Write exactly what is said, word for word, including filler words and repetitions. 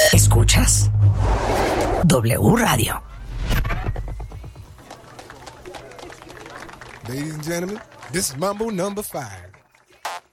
Escuchas W Radio. Ladies and gentlemen, this is Mambo number five.